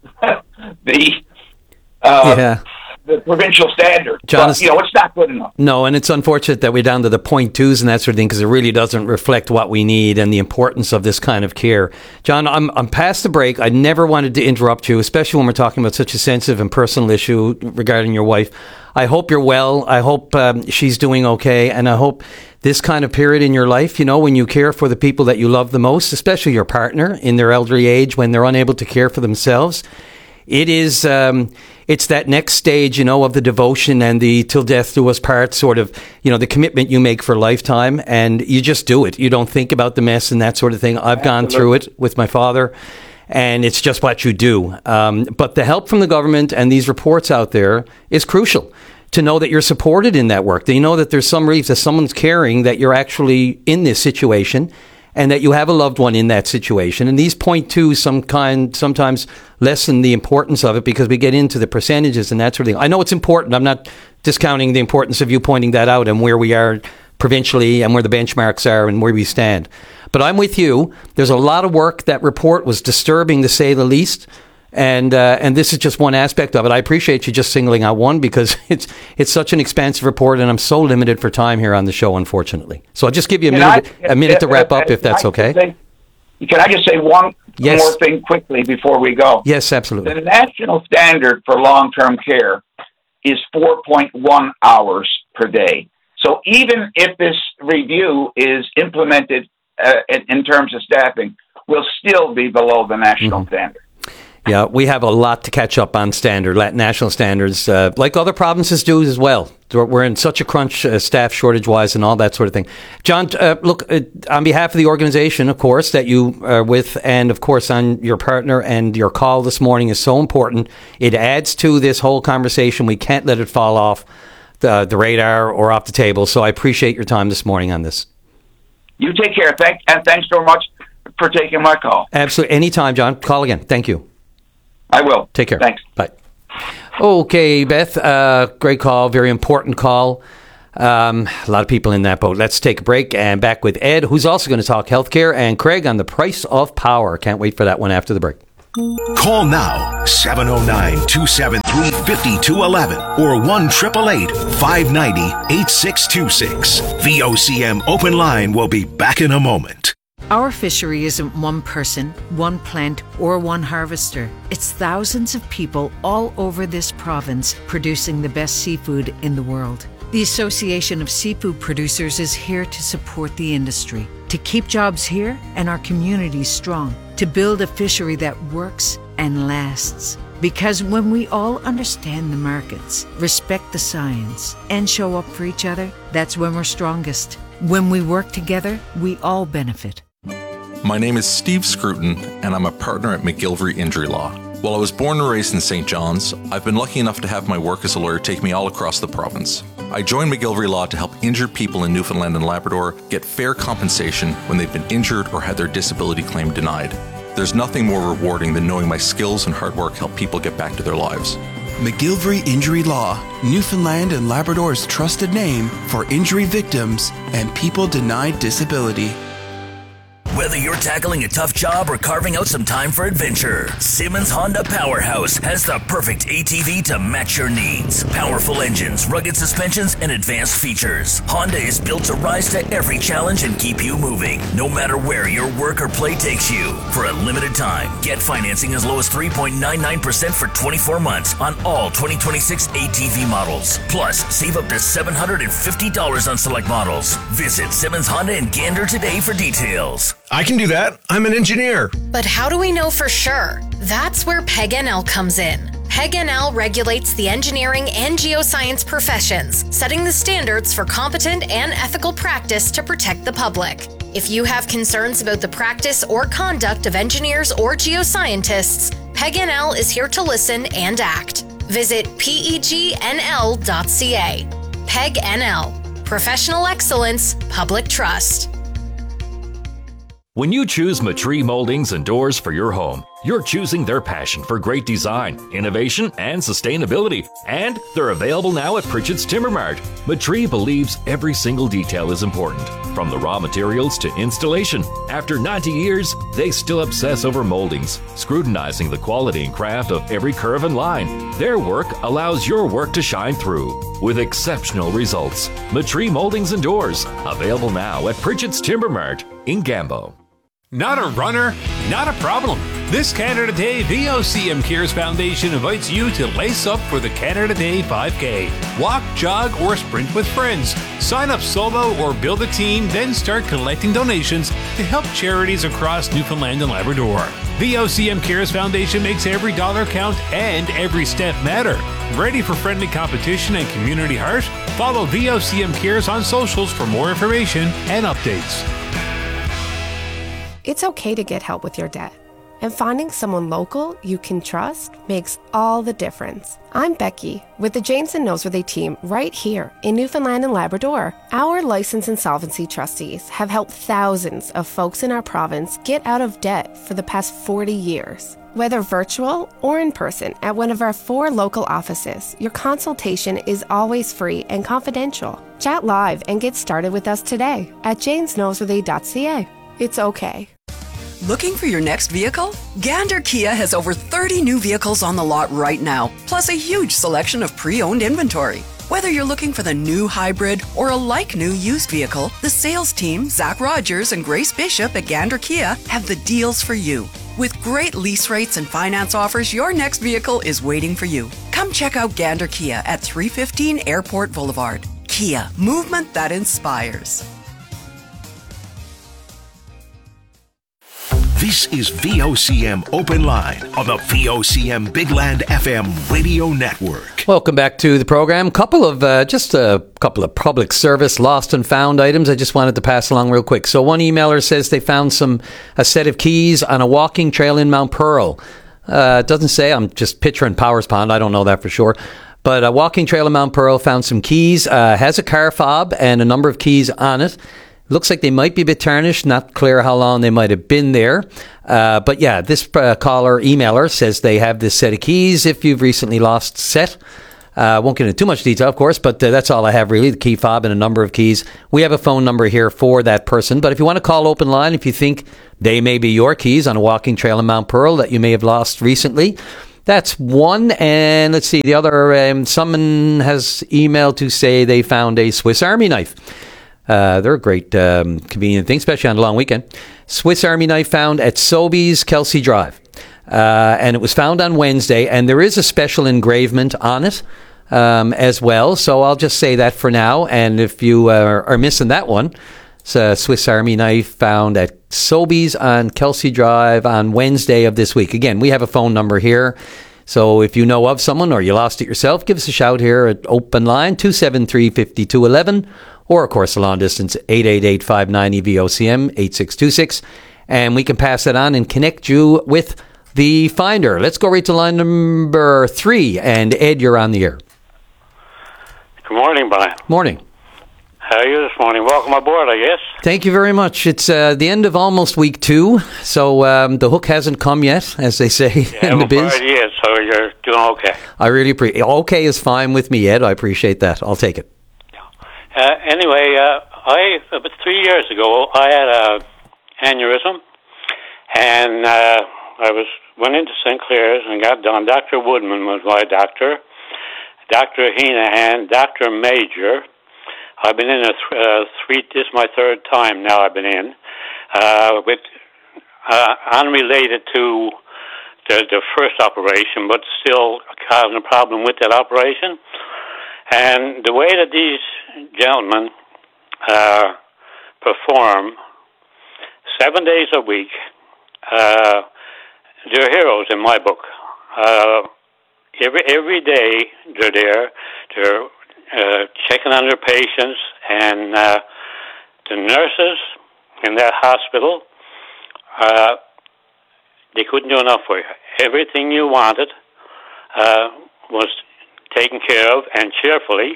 U: the provincial standard.
A: John,
U: but, it's not good enough.
A: No, and it's unfortunate that we're down to the 0.2s and that sort of thing, because it really doesn't reflect what we need and the importance of this kind of care. John, I'm past the break. I never wanted to interrupt you, especially when we're talking about such a sensitive and personal issue regarding your wife. I hope you're well. I hope she's doing okay. And I hope this kind of period in your life, when you care for the people that you love the most, especially your partner in their elderly age, when they're unable to care for themselves, it is, it's that next stage, of the devotion and the till death do us part sort of, the commitment you make for a lifetime, and you just do it. You don't think about the mess and that sort of thing. I've gone through it with my father, and it's just what you do. But the help from the government and these reports out there is crucial to know that you're supported in that work. That you know that there's some relief, that someone's caring, that you're actually in this situation, and that you have a loved one in that situation. And these 0.2 sometimes lessen the importance of it because we get into the percentages and that sort of thing. I know it's important. I'm not discounting the importance of you pointing that out and where we are provincially and where the benchmarks are and where we stand. But I'm with you. There's a lot of work. That report was disturbing, to say the least. And this is just one aspect of it. I appreciate you just singling out one, because it's such an expansive report, and I'm so limited for time here on the show, unfortunately. So I'll just give you a minute to wrap up, if that's okay.
U: Can I just say one more thing quickly before we go?
A: Yes, absolutely.
U: The national standard for long-term care is 4.1 hours per day. So even if this review is implemented in terms of staffing, we'll still be below the national standard.
A: Yeah, we have a lot to catch up on national standards, like other provinces do as well, We're in such a crunch, staff shortage-wise and all that sort of thing. John, look, on behalf of the organization, of course, that you are with, and of course on your partner, and your call this morning is so important. It adds to this whole conversation. We can't let it fall off the radar or off the table. So I appreciate your time this morning on this.
U: You take care. Thanks so much for taking my call.
A: Absolutely. Anytime, John. Call again. Thank you.
U: I will.
A: Take care.
U: Thanks.
A: Bye. Okay, Beth, great call, very important call. A lot of people in that boat. Let's take a break and back with Ed, who's also going to talk healthcare, and Craig on the price of power. Can't wait for that one after the break.
C: Call now, 709-273-5211 or 1-888-590-8626. VOCM Open Line will be back in a moment.
B: Our fishery isn't one person, one plant, or one harvester. It's thousands of people all over this province producing the best seafood in the world. The Association of Seafood Producers is here to support the industry, to keep jobs here and our communities strong, to build a fishery that works and lasts. Because when we all understand the markets, respect the science, and show up for each other, that's when we're strongest. When we work together, we all benefit.
V: My name is Steve Scruton, and I'm a partner at McGilvery Injury Law. While I was born and raised in St. John's, I've been lucky enough to have my work as a lawyer take me all across the province. I joined McGilvery Law to help injured people in Newfoundland and Labrador get fair compensation when they've been injured or had their disability claim denied. There's nothing more rewarding than knowing my skills and hard work help people get back to their lives.
W: McGilvery Injury Law, Newfoundland and Labrador's trusted name for injury victims and people denied disability.
H: Whether you're tackling a tough job or carving out some time for adventure, Simmons Honda Powerhouse has the perfect ATV to match your needs. Powerful engines, rugged suspensions, and advanced features. Honda is built to rise to every challenge and keep you moving, no matter where your work or play takes you. For a limited time, get financing as low as 3.99% for 24 months on all 2026 ATV models. Plus, save up to $750 on select models. Visit Simmons Honda in Gander today for details.
I: I can do that. I'm an engineer.
J: But how do we know for sure? That's where PEG-NL comes in. PEG-NL regulates the engineering and geoscience professions, setting the standards for competent and ethical practice to protect the public. If you have concerns about the practice or conduct of engineers or geoscientists, PEG-NL is here to listen and act. Visit pegnl.ca. PEG-NL. Professional excellence, public trust.
X: When you choose Matree Moldings and Doors for your home, you're choosing their passion for great design, innovation, and sustainability. And they're available now at Pritchett's Timber Mart. Matree believes every single detail is important, from the raw materials to installation. After 90 years, they still obsess over moldings, scrutinizing the quality and craft of every curve and line. Their work allows your work to shine through with exceptional results. Matree Moldings and Doors, available now at Pritchett's Timber Mart in Gambo.
R: Not a runner? Not a problem. This Canada Day, VOCM Cares Foundation invites you to lace up for the Canada Day 5K. Walk, jog, or sprint with friends. Sign up solo or build a team, then start collecting donations to help charities across Newfoundland and Labrador. VOCM Cares Foundation makes every dollar count and every step matter. Ready for friendly competition and community heart? Follow VOCM Cares on socials for more information and updates.
Y: It's okay to get help with your debt. And finding someone local you can trust makes all the difference. I'm Becky with the James and Noseworthy team right here in Newfoundland and Labrador. Our licensed insolvency trustees have helped thousands of folks in our province get out of debt for the past 40 years. Whether virtual or in person at one of our 4 local offices, your consultation is always free and confidential. Chat live and get started with us today at jamesnoseworthy.ca. It's okay.
Z: Looking for your next vehicle? Gander Kia has over 30 new vehicles on the lot right now, plus a huge selection of pre-owned inventory. Whether you're looking for the new hybrid or a like-new used vehicle, the sales team, Zach Rogers and Grace Bishop at Gander Kia, have the deals for you. With great lease rates and finance offers, your next vehicle is waiting for you. Come check out Gander Kia at 315 Airport Boulevard. Kia, movement that inspires.
C: This is VOCM Open Line on the VOCM Big Land FM radio network.
A: Welcome back to the program. Just a couple of public service lost and found items I just wanted to pass along real quick. So one emailer says they found a set of keys on a walking trail in Mount Pearl. It doesn't say. I'm just picturing Powers Pond. I don't know that for sure. But a walking trail in Mount Pearl found some keys, has a car fob and a number of keys on it. Looks like they might be a bit tarnished. Not clear how long they might have been there. But yeah, this emailer says they have this set of keys if you've recently lost set. Won't get into too much detail, of course, but that's all I have really, the key fob and a number of keys. We have a phone number here for that person, but if you want to call Open Line, if you think they may be your keys on a walking trail in Mount Pearl that you may have lost recently, that's one. And let's see, the other, someone has emailed to say they found a Swiss Army knife. They're a great convenient thing, especially on a long weekend. Swiss Army knife found at Sobeys, Kelsey Drive. And it was found on Wednesday, and there is a special engravement on it as well. So I'll just say that for now. And if you are missing that one, it's a Swiss Army knife found at Sobeys on Kelsey Drive on Wednesday of this week. Again, we have a phone number here. So if you know of someone or you lost it yourself, give us a shout here at Open Line 273-5211. Or, of course, the long distance, 888-590-VOCM, 8626. And we can pass that on and connect you with the finder. Let's go right to line number 3. And, Ed, you're on the air.
D: Good morning, Brian.
A: Morning.
D: How are you this morning? Welcome aboard, I guess.
A: Thank you very much. It's the end of almost week 2, so the hook hasn't come yet, as they say in the biz.
D: Yet, so you're doing okay.
A: I really appreciate it. Okay is fine with me, Ed. I appreciate that. I'll take it.
D: Anyway, about 3 years ago, I had a aneurysm, and I went into St. Clair's and got done. Dr. Woodman was my doctor, Dr. Heenahan, Dr. Major. I've been in this is my third time now I've been in, unrelated to the first operation, but still causing a problem with that operation. And the way that these gentlemen perform 7 days a week, they're heroes in my book. Every day they're there. They're checking on their patients, and the nurses in that hospital, they couldn't do enough for you. Everything you wanted was taken care of, and cheerfully.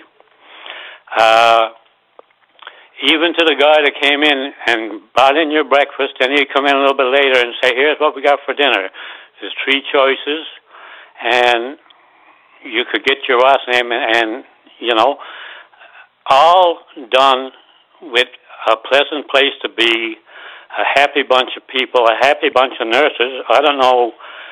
D: Even to the guy that came in and brought in your breakfast, and he'd come in a little bit later and say, here's what we got for dinner. There's 3 choices, and you could get your last name, and all done with a pleasant place to be, a happy bunch of people, a happy bunch of nurses. I don't know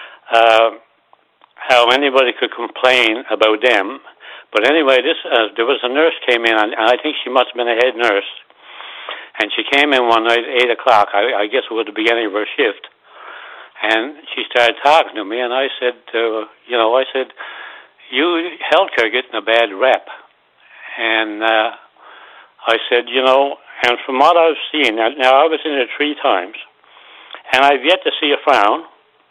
D: how anybody could complain about them. But anyway, there was a nurse came in, and I think she must have been a head nurse. And she came in one night at 8 o'clock. I guess it was the beginning of her shift. And she started talking to me, and I said, you healthcare getting a bad rep. And I said, and from what I've seen, now I was in it 3 times, and I've yet to see a frown.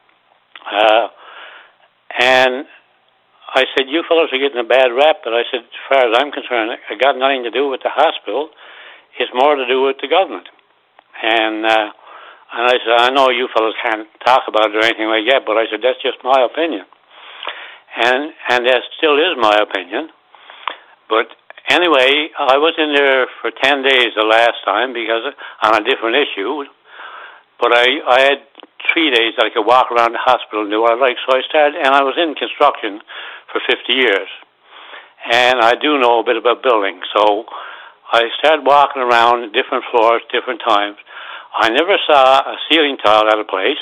D: And I said, you fellows are getting a bad rap, but I said, as far as I'm concerned, it got nothing to do with the hospital. It's more to do with the government. And I said, I know you fellows can't talk about it or anything like that, but I said, that's just my opinion. And that still is my opinion. But anyway, I was in there for 10 days the last time because on a different issue. But I had 3 days that I could walk around the hospital and do what I like. So I started, and I was in construction for 50 years. And I do know a bit about building. So I started walking around different floors, different times. I never saw a ceiling tile at a place.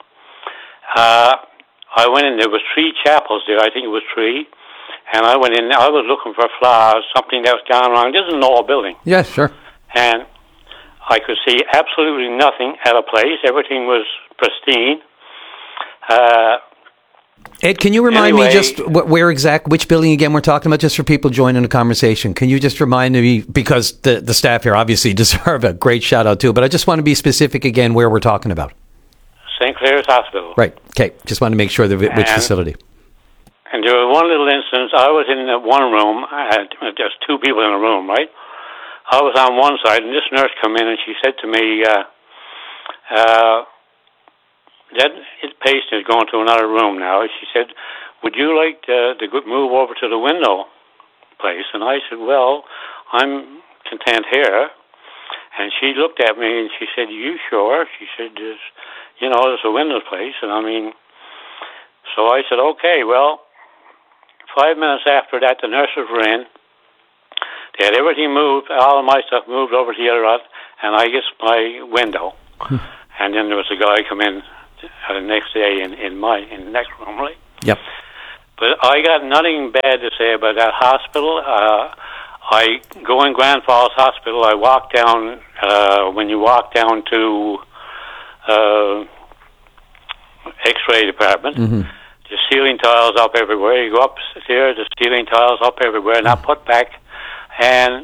D: I went in, there was 3 chapels there, I think it was 3. And I went in, I was looking for flowers, something that was gone wrong. This is an old building.
A: Yeah, sure.
D: And I could see absolutely nothing at a place. Everything was pristine.
A: Ed, can you remind me just which building again we're talking about, just for people joining the conversation? Can you just remind me, because the staff here obviously deserve a great shout out too, but I just want to be specific again where we're talking about.
D: St. Clair's Hospital.
A: Right. Okay. Just wanted to make sure which facility.
D: And there was one little instance. I was in one room. There's two people in a room, right? I was on one side, and this nurse came in, and she said to me, that patient is going to another room now. She said, would you like to move over to the window place? And I said, well, I'm content here. And she looked at me, and she said, you sure? She said, there's a window place. And I mean, so I said, okay, well, 5 minutes after that, the nurses were in. They had everything moved, all of my stuff moved over to the other end, and I guess my window. And then there was a guy come in the next day in the next room, right?
A: Yep.
D: But I got nothing bad to say about that hospital. I go in Grand Falls Hospital. I walk down, when you walk down to X-ray department, the ceiling tiles up everywhere. You go upstairs, the ceiling tiles up everywhere, and I put back. And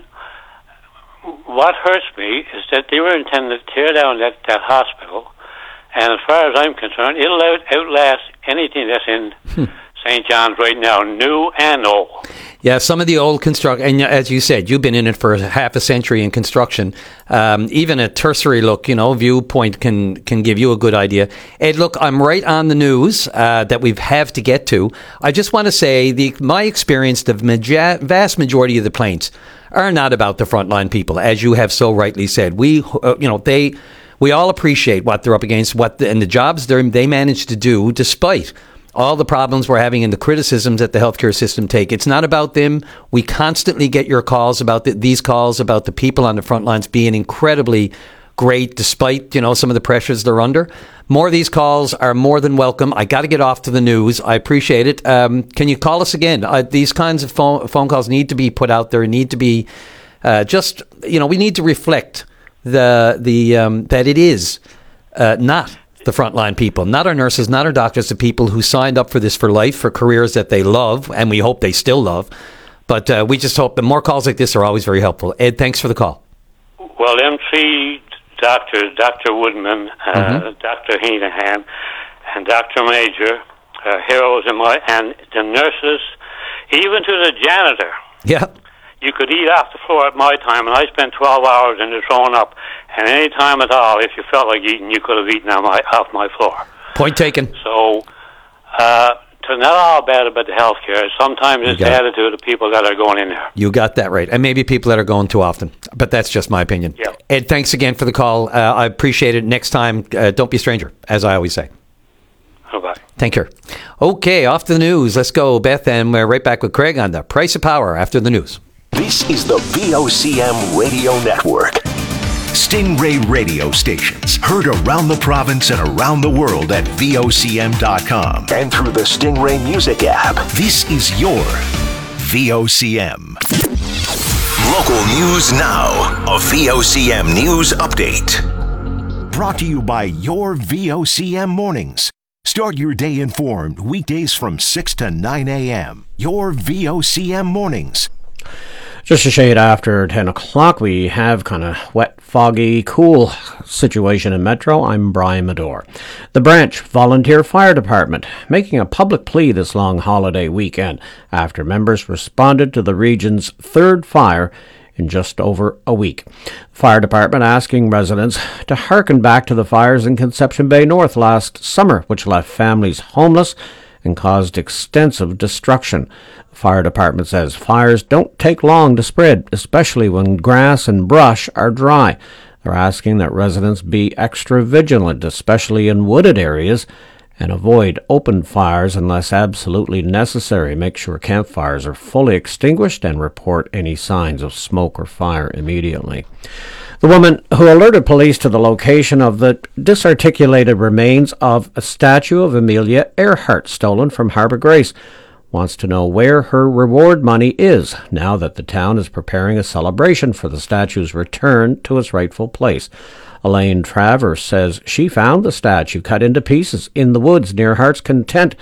D: what hurts me is that they were intended to tear down that hospital. And as far as I'm concerned, it'll outlast anything that's in St. John's right now, new and old.
A: Yeah, some of the old construction, and as you said, you've been in it for half a century in construction. Even a cursory look, viewpoint can give you a good idea. Ed, look, I'm right on the news that we have to get to. I just want to say my experience, the vast majority of the plaints are not about the frontline people, as you have so rightly said. We all appreciate what they're up against, and the jobs they manage to do, despite all the problems we're having and the criticisms that the healthcare system take. It's not about them. We constantly get your calls about these calls about the people on the front lines being incredibly great, despite some of the pressures they're under. More of these calls are more than welcome. I got to get off to the news. I appreciate it. Can you call us again? These kinds of phone calls need to be put out there. Need to be we need to reflect that it is not the frontline people, not our nurses, not our doctors, the people who signed up for this for life, for careers that they love, and we hope they still love. But we just hope that more calls like this are always very helpful. Ed, thanks for the call.
D: Well, them three doctors, Dr. Woodman, Dr. Heenahan, and Dr. Major, heroes and the nurses, even to the janitor.
A: Yeah.
D: You could eat off the floor at my time, and I spent 12 hours in the throwing up. And any time at all, if you felt like eating, you could have eaten off my floor.
A: Point taken.
D: So, not all bad about the healthcare. Sometimes it's the attitude of people that are going in there.
A: You got that right. And maybe people that are going too often. But that's just my opinion.
D: Yeah.
A: Ed, thanks again for the call. I appreciate it. Next time, don't be a stranger, as I always say.
D: Bye-bye.
A: Thank you. Okay, off to the news. Let's go, Beth, and we're right back with Craig on the Price of Power after the news.
C: This is the VOCM Radio Network. Stingray radio stations heard around the province and around the world at VOCM.com and through the Stingray Music app. This is your VOCM. Local news now. A VOCM news update. Brought to you by your VOCM mornings. Start your day informed weekdays from 6 to 9 a.m. Your VOCM mornings.
E: Just a shade after 10 o'clock, we have kind of wet, foggy, cool situation in Metro. I'm Brian Medore. The Branch Volunteer Fire Department making a public plea this long holiday weekend after members responded to the region's third fire in just over a week. Fire Department asking residents to hearken back to the fires in Conception Bay North last summer, which left families homeless and caused extensive destruction. The fire department says fires don't take long to spread, especially when grass and brush are dry. They're asking that residents be extra vigilant, especially in wooded areas, and avoid open fires unless absolutely necessary. Make sure campfires are fully extinguished and report any signs of smoke or fire immediately. The woman who alerted police to the location of the disarticulated remains of a statue of Amelia Earhart stolen from Harbour Grace wants to know where her reward money is now that the town is preparing a celebration for the statue's return to its rightful place. Elaine Travers says she found the statue cut into pieces in the woods near Heart's Content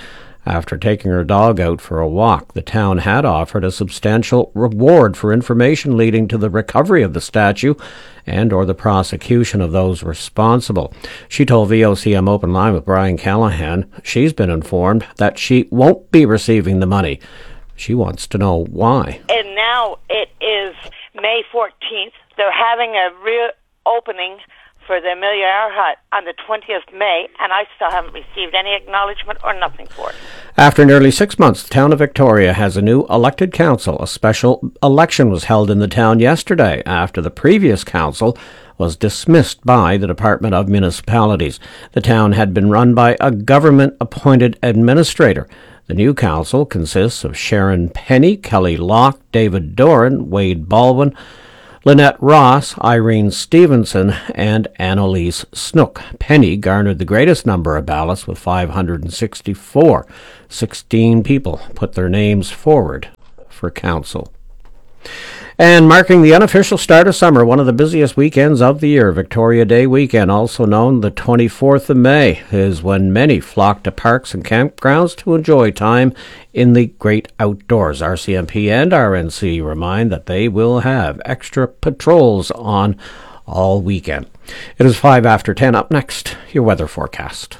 E: After taking her dog out for a walk, the town had offered a substantial reward for information leading to the recovery of the statue and or the prosecution of those responsible. She told VOCM Open Line with Brian Callahan she's been informed that she won't be receiving the money. She wants to know why.
F: And now it is May 14th. They're having a reopening for the Amelia Earhart on the 20th May, and I still haven't received any acknowledgement or nothing for it.
E: After nearly 6 months, the town of Victoria has a new elected council. A special election was held in the town yesterday after the previous council was dismissed by the Department of Municipalities. The town had been run by a government-appointed administrator. The new council consists of Sharon Penny, Kelly Locke, David Doran, Wade Baldwin, Lynette Ross, Irene Stevenson, and Annalise Snook. Penny garnered the greatest number of ballots with 564. 16 people put their names forward for council. And marking the unofficial start of summer, one of the busiest weekends of the year, Victoria Day weekend, also known the 24th of May, is when many flock to parks and campgrounds to enjoy time in the great outdoors. RCMP and RNC remind that they will have extra patrols on all weekend. It is 5 after 10. Up next, your weather forecast.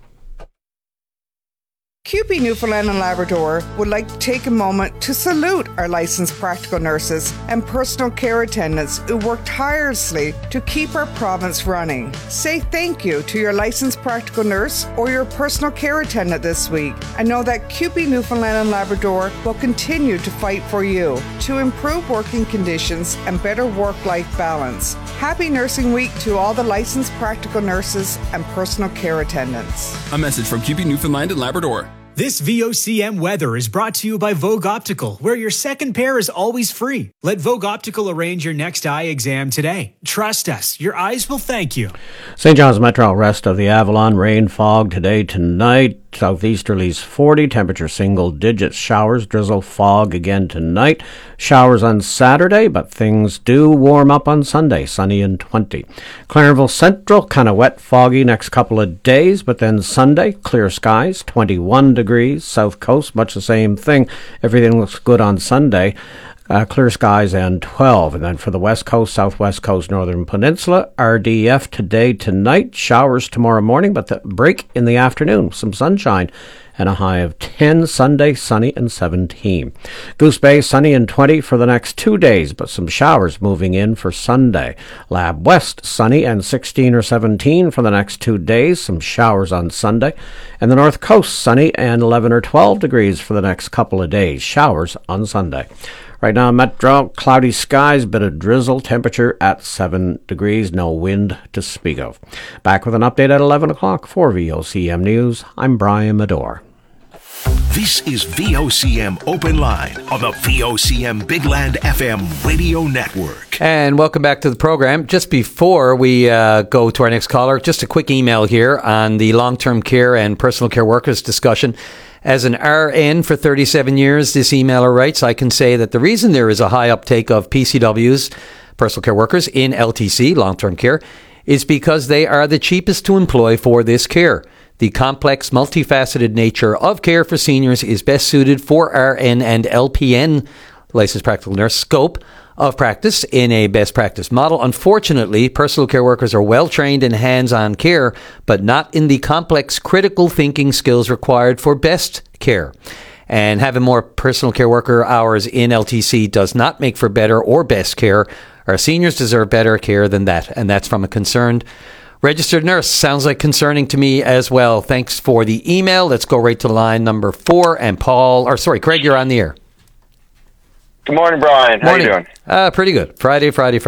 G: CUPE Newfoundland and Labrador would like to take a moment to salute our licensed practical nurses and personal care attendants who work tirelessly to keep our province running. Say thank you to your licensed practical nurse or your personal care attendant this week. I know that CUPE Newfoundland and Labrador will continue to fight for you to improve working conditions and better work-life balance. Happy Nursing Week to all the licensed practical nurses and personal care attendants.
L: A message from CUPE Newfoundland and Labrador.
M: This VOCM weather is brought to you by Vogue Optical, where your second pair is always free. Let Vogue Optical arrange your next eye exam today. Trust us, your eyes will thank you.
E: St. John's Metro, rest of the Avalon, rain, fog today, tonight. Southeasterlies 40, temperature single digits, showers, drizzle, fog again tonight. Showers on Saturday, but things do warm up on Sunday, sunny and 20. Clarenville Central, kind of wet, foggy next couple of days, but then Sunday, clear skies, 21 degrees. South Coast, much the same thing. Everything looks good on Sunday. Clear skies and 12. And then for the West Coast, Southwest Coast, Northern Peninsula, RDF today, tonight, showers tomorrow morning, but the break in the afternoon, some sunshine, and a high of 10. Sunday, sunny and 17. Goose Bay, sunny and 20 for the next 2 days, but some showers moving in for Sunday. Lab West, sunny and 16 or 17 for the next 2 days, some showers on Sunday. And the North Coast, sunny and 11 or 12 degrees for the next couple of days, showers on Sunday. Right now, Metro, cloudy skies, bit of drizzle, temperature at 7 degrees, no wind to speak of. Back with an update at 11 o'clock for VOCM News. I'm Brian Medore.
C: This is VOCM Open Line on the VOCM Big Land FM radio network.
A: And welcome back to the program. Just before we go to our next caller, just a quick email here on the long-term care and personal care workers discussion. As an RN for 37 years, this emailer writes, I can say that the reason there is a high uptake of PCWs, personal care workers, in LTC, long-term care, is because they are the cheapest to employ for this care. The complex, multifaceted nature of care for seniors is best suited for RN and LPN, licensed practical nurse, scope of practice in a best practice model. Unfortunately, personal care workers are well trained in hands-on care, but not in the complex critical thinking skills required for best care. And having more personal care worker hours in LTC does not make for better or best care. Our seniors deserve better care than that, and that's from a concerned registered nurse. Sounds like concerning to me as well. Thanks for the email. Let's go right to line number 4. And Craig, you're on the air.
N: Good morning, Brian. How you doing?
A: Pretty good. Friday.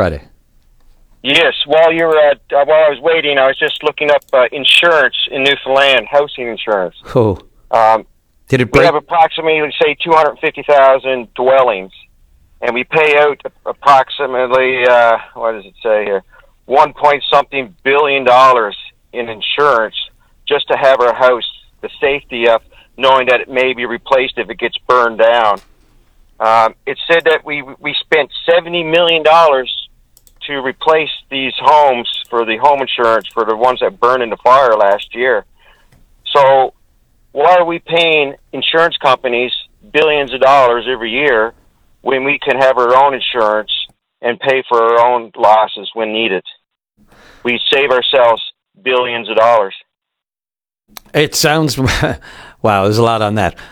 N: Yes. While I was waiting, I was just looking up insurance in Newfoundland, housing insurance.
A: Oh. Did it break?
N: We have approximately, say, 250,000 dwellings, and we pay out approximately, what does it say here, $1.something billion in insurance just to have our house, the safety of knowing that it may be replaced if it gets burned down. It said that we spent $70 million to replace these homes for the home insurance for the ones that burned in the fire last year. So why are we paying insurance companies billions of dollars every year when we can have our own insurance and pay for our own losses when needed? We save ourselves billions of dollars.
A: It sounds... Wow, there's a lot on that.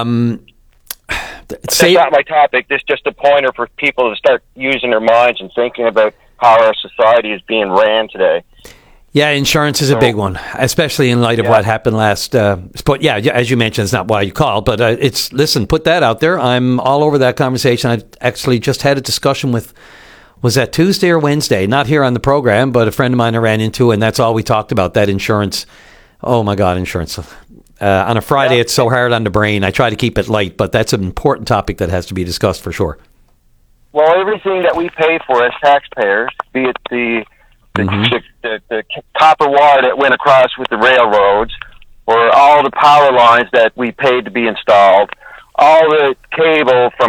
N: That's not my topic. This is just a pointer for people to start using their minds and thinking about how our society is being ran today.
A: Yeah, insurance is a big one, especially in light of what happened last. But yeah, as you mentioned, it's not why you called, but it's, listen, put that out there. I'm all over that conversation. I actually just had a discussion with, was that Tuesday or Wednesday? Not here on the program, but a friend of mine I ran into, and that's all we talked about, that insurance. Oh my God, insurance. On a Friday, it's so hard on the brain. I try to keep it light, but that's an important topic that has to be discussed for sure.
N: Well, everything that we pay for as taxpayers, be it the copper wire that went across with the railroads, or all the power lines that we paid to be installed, all the cable from